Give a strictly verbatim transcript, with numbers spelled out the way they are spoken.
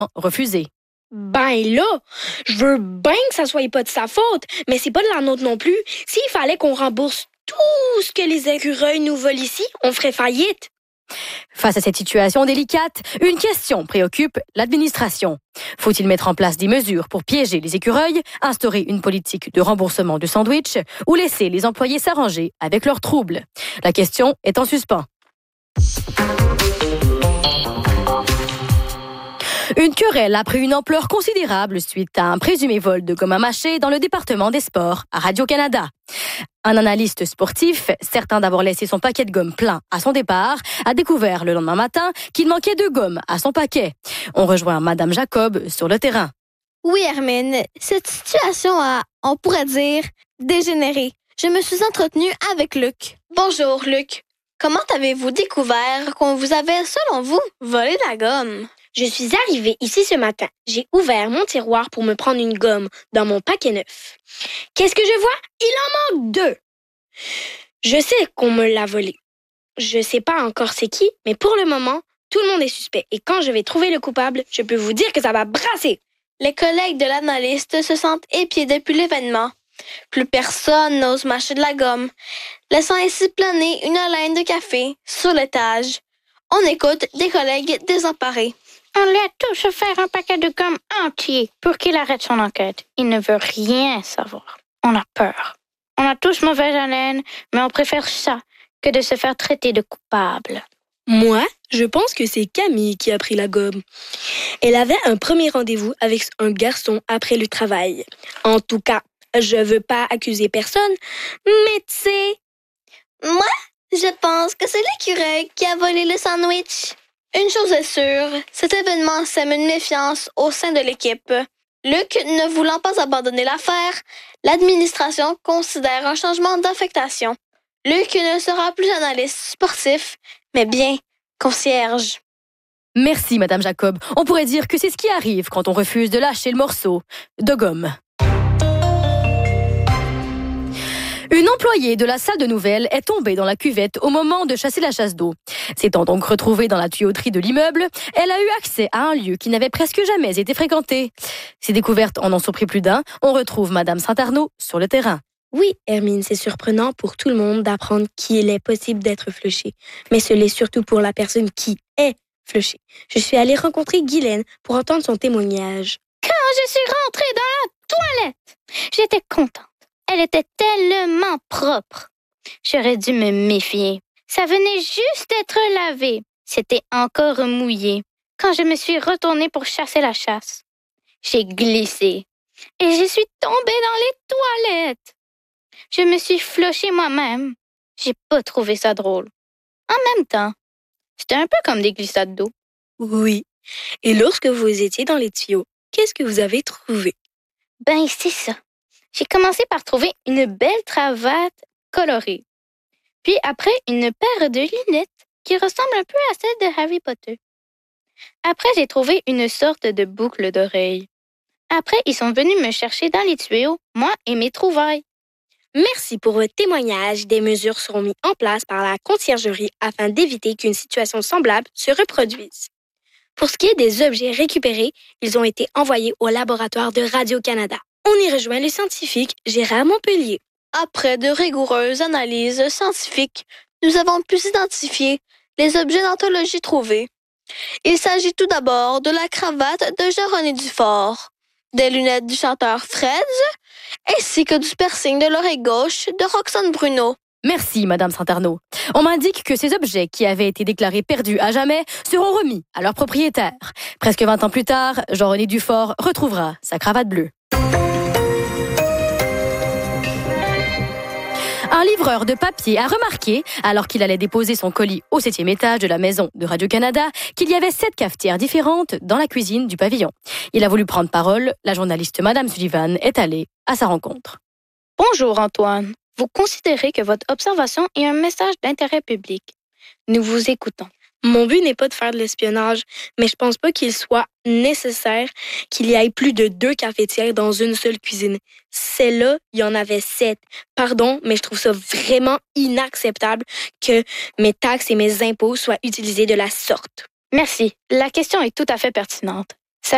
refusé. Ben là, je veux bien que ça soit pas de sa faute, mais c'est pas de la nôtre non plus. S'il fallait qu'on rembourse tout ce que les écureuils nous volent ici, on ferait faillite. Face à cette situation délicate, une question préoccupe l'administration. Faut-il mettre en place des mesures pour piéger les écureuils, instaurer une politique de remboursement du sandwich ou laisser les employés s'arranger avec leurs troubles? La question est en suspens. Une querelle a pris une ampleur considérable suite à un présumé vol de gomme à mâcher dans le département des sports à Radio-Canada. Un analyste sportif, certain d'avoir laissé son paquet de gomme plein à son départ, a découvert le lendemain matin qu'il manquait de gomme à son paquet. On rejoint Madame Jacob sur le terrain. Oui, Hermine, cette situation a, on pourrait dire, dégénéré. Je me suis entretenue avec Luc. Bonjour, Luc. Comment avez-vous découvert qu'on vous avait, selon vous, volé de la gomme? Je suis arrivée ici ce matin. J'ai ouvert mon tiroir pour me prendre une gomme dans mon paquet neuf. Qu'est-ce que je vois? Il en manque deux. Je sais qu'on me l'a volé. Je sais pas encore c'est qui, mais pour le moment, tout le monde est suspect. Et quand je vais trouver le coupable, je peux vous dire que ça va brasser. Les collègues de l'analyste se sentent épiés depuis l'événement. Plus personne n'ose mâcher de la gomme, laissant ainsi planer une haleine de café sur l'étage. On écoute des collègues désemparés. On lui a tous offert un paquet de gomme entier pour qu'il arrête son enquête. Il ne veut rien savoir. On a peur. On a tous mauvaise haleine, mais on préfère ça que de se faire traiter de coupable. Moi, je pense que c'est Camille qui a pris la gomme. Elle avait un premier rendez-vous avec un garçon après le travail. En tout cas, je veux pas accuser personne, mais tu sais... Moi, je pense que c'est l'écureuil qui a volé le sandwich. Une chose est sûre, cet événement sème une méfiance au sein de l'équipe. Luc, ne voulant pas abandonner l'affaire, l'administration considère un changement d'affectation. Luc ne sera plus analyste sportif, mais bien concierge. Merci, Madame Jacob. On pourrait dire que c'est ce qui arrive quand on refuse de lâcher le morceau de gomme. Une employée de la salle de nouvelles est tombée dans la cuvette au moment de chasser la chasse d'eau. S'étant donc retrouvée dans la tuyauterie de l'immeuble, elle a eu accès à un lieu qui n'avait presque jamais été fréquenté. Ces découvertes en ont surpris plus d'un. On retrouve Madame Saint-Arnaud sur le terrain. Oui, Hermine, c'est surprenant pour tout le monde d'apprendre qu'il est possible d'être flushé. Mais ce l'est surtout pour la personne qui est flushée. Je suis allée rencontrer Guylaine pour entendre son témoignage. Quand je suis rentrée dans la toilette, j'étais contente. Elle était tellement propre. J'aurais dû me méfier. Ça venait juste d'être lavé. C'était encore mouillé. Quand je me suis retournée pour chasser la chasse, j'ai glissé et je suis tombée dans les toilettes. Je me suis flushée moi-même. J'ai pas trouvé ça drôle. En même temps, c'était un peu comme des glissades d'eau. Oui. Et lorsque vous étiez dans les tuyaux, qu'est-ce que vous avez trouvé? Ben, c'est ça. J'ai commencé par trouver une belle cravate colorée. Puis après, une paire de lunettes qui ressemble un peu à celle de Harry Potter. Après, j'ai trouvé une sorte de boucle d'oreille. Après, ils sont venus me chercher dans les tuyaux, moi et mes trouvailles. Merci pour votre témoignage. Des mesures seront mises en place par la conciergerie afin d'éviter qu'une situation semblable se reproduise. Pour ce qui est des objets récupérés, ils ont été envoyés au laboratoire de Radio-Canada. On y rejoint le scientifique Gérard Montpellier. Après de rigoureuses analyses scientifiques, nous avons pu identifier les objets d'anthologie trouvés. Il s'agit tout d'abord de la cravate de Jean-René Dufort, des lunettes du chanteur Fred, ainsi que du piercing de l'oreille gauche de Roxane Bruno. Merci, Madame Saint-Arnaud. On m'indique que ces objets qui avaient été déclarés perdus à jamais seront remis à leur propriétaire. Presque vingt ans plus tard, Jean-René Dufort retrouvera sa cravate bleue. Un livreur de papier a remarqué, alors qu'il allait déposer son colis au septième étage de la maison de Radio-Canada, qu'il y avait sept cafetières différentes dans la cuisine du pavillon. Il a voulu prendre parole. La journaliste Madame Sullivan est allée à sa rencontre. Bonjour Antoine. Vous considérez que votre observation est un message d'intérêt public. Nous vous écoutons. Mon but n'est pas de faire de l'espionnage, mais je pense pas qu'il soit nécessaire qu'il y ait plus de deux cafetières dans une seule cuisine. Celle-là, il y en avait sept. Pardon, mais je trouve ça vraiment inacceptable que mes taxes et mes impôts soient utilisés de la sorte. Merci. La question est tout à fait pertinente.